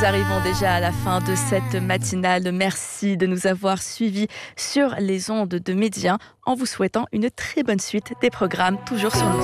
nous arrivons déjà à la fin de cette matinale. Merci de nous avoir suivis sur les ondes de Média en vous souhaitant une très bonne suite des programmes toujours sur